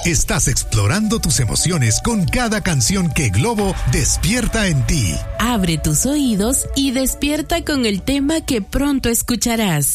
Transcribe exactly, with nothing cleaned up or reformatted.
Estás explorando tus emociones con cada canción que Globo despierta en ti. Abre tus oídos y despierta con el tema que pronto escucharás.